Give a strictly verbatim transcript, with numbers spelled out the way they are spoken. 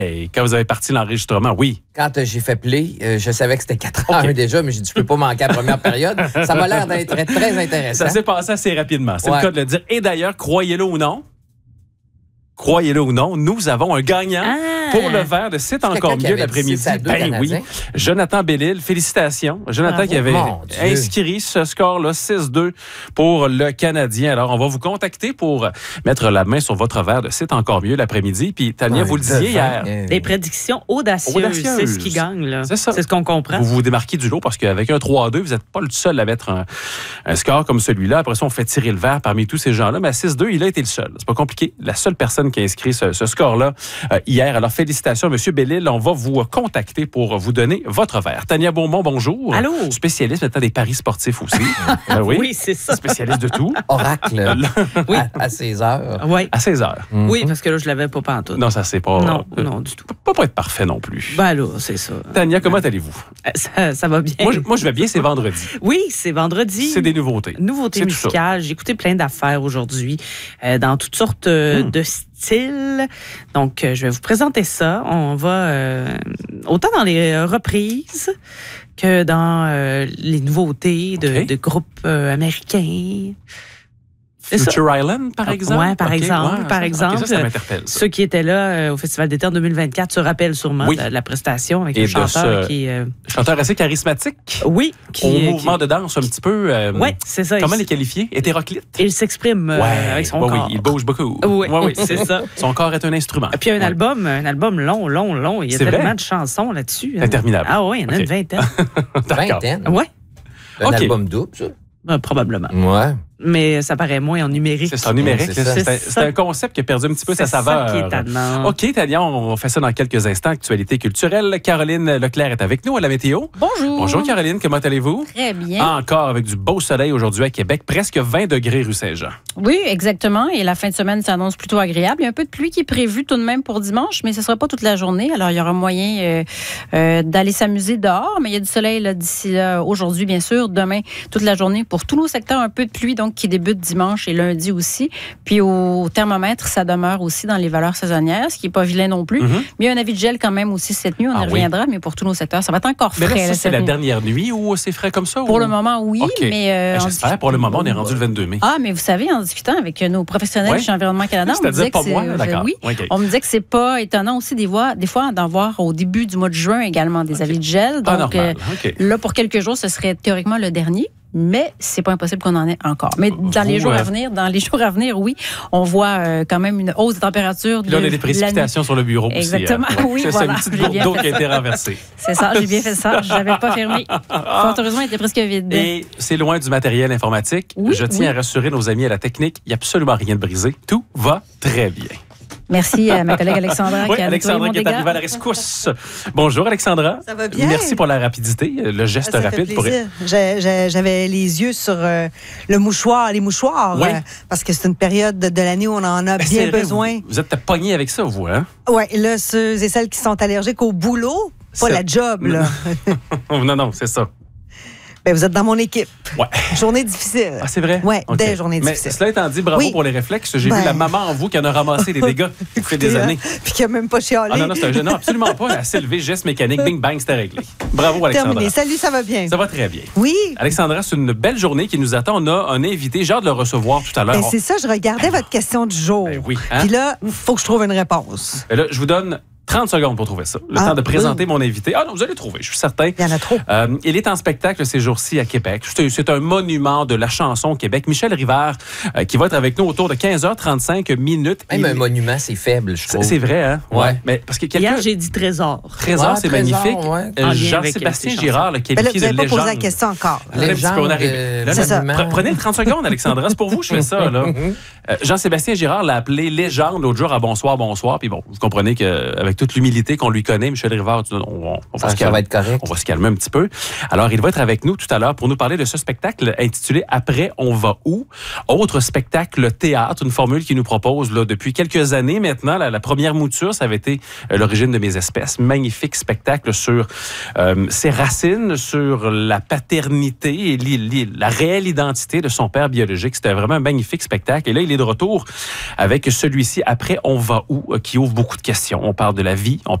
Et quand vous avez parti l'enregistrement, oui. Quand euh, j'ai fait play, euh, je savais que c'était quatre à un okay. déjà, mais j'ai dit, je peux pas manquer la première période. Ça m'a l'air d'être très, très intéressant. Ça s'est passé assez rapidement, c'est ouais. le cas de le dire. Et d'ailleurs, croyez-le ou non, croyez-le ou non, nous avons un gagnant ah, pour le verre de C'est encore mieux l'après-midi. Ben oui. Jonathan Bellil, félicitations. Jonathan Bravo. Qui avait inscrit ce score-là, six deux pour le Canadien. Alors, on va vous contacter pour mettre la main sur votre verre de C'est encore mieux l'après-midi. Puis, Tania, ouais, vous le disiez hier. Des prédictions audacieuses. audacieuses. C'est ce qui gagne, là. C'est ça. C'est ce qu'on comprend. Vous vous démarquez du lot parce qu'avec un trois à deux, vous n'êtes pas le seul à mettre un, un score comme celui-là. Après ça, on fait tirer le verre parmi tous ces gens-là. Mais à six deux, il a été le seul. C'est pas compliqué. La seule personne qui a inscrit ce, ce score-là euh, hier. Alors, félicitations, M. Bellil. On va vous contacter pour vous donner votre verre. Tania Beaumont, bonjour. Allô. Spécialiste maintenant des paris sportifs aussi. euh, oui, oui c'est ça. Spécialiste de tout. Oracle. oui. À, à seize heures. Oui. À seize heures. Mm-hmm. Oui, parce que là, je l'avais pas pantoute. Non, ça, c'est pas... Non, euh, non, du tout. Pas pour être parfait non plus. Ben là, c'est ça. Tania, comment allez-vous? Ça, ça va bien. Moi je, moi, je vais bien, c'est vendredi. Oui, c'est vendredi. C'est des nouveautés. Nouveautés musicales. J'ai écouté plein d'affaires aujourd'hui, euh, dans toutes sortes euh, mm. de styles. Donc, euh, je vais vous présenter ça. On va euh, autant dans les reprises que dans euh, les nouveautés de, okay. de groupes euh, américains. Future Island, par exemple? Oui, par okay, exemple. Ouais, par ça, exemple okay, ça, ça m'interpelle, ça. Ceux qui étaient là euh, au Festival d'été en deux mille vingt-quatre se rappellent sûrement oui. de la prestation avec Et un chanteur ce... qui... Euh... chanteur assez charismatique. Oui. Qui, Au euh, mouvement qui... de danse un petit peu... Euh, oui, c'est ça. Comment il... les qualifier? Hétéroclite? Il s'exprime euh, ouais, avec son ouais, corps. Oui, il bouge beaucoup. Oui, ouais, oui. c'est ça. Son corps est un instrument. Et puis un ouais. album, un album long, long, long. Il y a tellement vrai? de chansons là-dessus. Interminable. Ah oui, il y en a okay. une vingtaine. Vingtaine? Oui. Un okay. album double, ça? Euh, probablement. Ouais. Mais ça paraît moins en numérique. C'est ça, en numérique. C'est, c'est, c'est, c'est un concept qui a perdu un petit peu c'est sa saveur. C'est ça qui est étonnant. OK, Tania, on fait ça dans quelques instants. Actualité culturelle. Caroline Leclerc est avec nous à la météo. Bonjour. Bonjour, Caroline. Comment allez-vous? Très bien. Encore avec du beau soleil aujourd'hui à Québec. Presque vingt degrés rue Saint-Jean. Oui, exactement. Et la fin de semaine s'annonce plutôt agréable. Il y a un peu de pluie qui est prévue tout de même pour dimanche, mais ce ne sera pas toute la journée. Alors, il y aura moyen euh, euh, d'aller s'amuser dehors. Mais il y a du soleil là, d'ici là, aujourd'hui, bien sûr. Demain, toute la journée pour tous nos secteurs. Un peu de pluie, donc, qui débute dimanche et lundi aussi. Puis au thermomètre, ça demeure aussi dans les valeurs saisonnières, ce qui n'est pas vilain non plus. Mm-hmm. Mais il y a un avis de gel quand même aussi cette nuit. On ah, y reviendra, oui. mais pour tous nos secteurs, ça va être encore frais. Mais là, ça, là, c'est la nuit. Dernière nuit où c'est frais comme ça? Pour ou... le moment, oui. Okay. Mais euh, J'espère. Discutant... Pour le moment, on est rendu le vingt-deux mai. Ah, mais vous savez, en discutant avec nos professionnels ouais. chez Environnement Canada, on me disait pas que moi, c'est... d'accord. Oui, okay. On me disait que c'est pas étonnant aussi des fois, des fois d'en voir au début du mois de juin également des okay. avis de gel. Pas Donc, normal. Okay. euh, là, pour quelques jours, ce serait théoriquement le dernier. Mais c'est pas impossible qu'on en ait encore. Mais dans Vous, les jours euh... à venir, dans les jours à venir, oui, on voit euh, quand même une hausse de température. Là, on a des précipitations sur le bureau. Exactement, aussi, hein. oui, c'est voilà. C'est une petite d'eau qui a été renversée. C'est ça, j'ai bien fait ça. Je l'avais pas fermé. Fort heureusement, il était presque vide. Et c'est loin du matériel informatique. Oui, Je tiens oui. à rassurer nos amis à la technique, il n'y a absolument rien de brisé. Tout va très bien. Merci à ma collègue Alexandra oui, qui a Alexandra mon qui est arrivée à la rescousse. Bonjour Alexandra. Ça va bien? Merci pour la rapidité, le geste ça rapide. Fait pour... j'ai, j'ai, j'avais les yeux sur euh, le mouchoir, les mouchoirs, oui. euh, parce que c'est une période de, de l'année où on en a ben, bien vrai, besoin. Vous, vous êtes pogné avec ça, vous, hein? Oui, là, ceux et celles qui sont allergiques au boulot, pas c'est... la job, là. non, non, c'est ça. Ben, vous êtes dans mon équipe. Ouais. Journée difficile. Ah, c'est vrai? Oui, okay. des journées difficiles. Mais cela étant dit, bravo oui. pour les réflexes. J'ai ben... vu la maman en vous qui en a ramassé des dégâts depuis des années. Hein? Puis qui n'a même pas chialé. Ah non, non, c'est un jeune. Non, absolument pas. Elle s'est levée, geste mécanique, bing, bang, c'était réglé. Bravo, Alexandra. Terminé. Salut, ça va bien? Ça va très bien. Oui. Alexandra, c'est une belle journée qui nous attend. On a un invité. J'ai hâte de le recevoir tout à l'heure. Ben, c'est ça, je regardais ben, votre question du jour. Ben oui. Hein? Puis là, il faut que je trouve une réponse. Ben là, je vous donne trente secondes pour trouver ça. Le ah, temps de présenter oui. mon invité. Ah non, vous allez trouver, je suis certain. Il y en a trop. Euh, il est en spectacle ces jours-ci à Québec. C'est, c'est un monument de la chanson au Québec. Michel Rivard, euh, qui va être avec nous autour de quinze heures trente-cinq minutes. Même il... un monument, c'est faible, je trouve. C'est, c'est vrai, hein? Ouais. ouais. Mais parce que quelqu'un... Hier, j'ai dit trésor. Trésor, ouais, c'est trésor, magnifique. Ouais. Euh, Jean-Sébastien Girard, le qualifié de légende. Vous n'avez pas posé la question encore. Légende de... là, c'est ça. Prenez trente secondes, Alexandra. C'est pour vous que je fais ça, là. euh, Jean-Sébastien Girard l'a appelé légende l'autre jour à Bonsoir, Bonsoir. Puis bon, vous comprenez qu'avec toute l'humilité qu'on lui connaît, Michel Rivard, on, on, on, va ça, se calmer, va être correct. on va se calmer un petit peu. Alors, il va être avec nous tout à l'heure pour nous parler de ce spectacle intitulé « Après, on va où ?» Autre spectacle théâtre, une formule qu'il nous propose là, depuis quelques années maintenant. La, la première mouture, ça avait été euh, L'origine de mes espèces. Magnifique spectacle sur euh, ses racines, sur la paternité et li, li, la réelle identité de son père biologique. C'était vraiment un magnifique spectacle. Et là, il est de retour avec celui-ci « Après, on va où ?» qui ouvre beaucoup de questions. On parle de la vie. On